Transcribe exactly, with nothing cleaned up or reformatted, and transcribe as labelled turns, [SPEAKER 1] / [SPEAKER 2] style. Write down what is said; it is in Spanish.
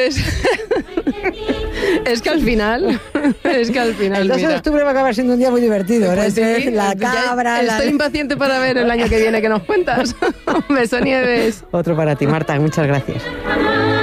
[SPEAKER 1] Es, es que al final, es que al final,
[SPEAKER 2] El dos de
[SPEAKER 1] mira.
[SPEAKER 2] octubre va a acabar siendo un día muy divertido.
[SPEAKER 1] Pues
[SPEAKER 2] ¿no?
[SPEAKER 1] sí,
[SPEAKER 2] La
[SPEAKER 1] ya
[SPEAKER 2] cabra...
[SPEAKER 1] Estoy
[SPEAKER 2] la...
[SPEAKER 1] impaciente para ver el año que viene que nos cuentas. Un beso, Nieves.
[SPEAKER 2] Otro para ti, Marta. Muchas gracias.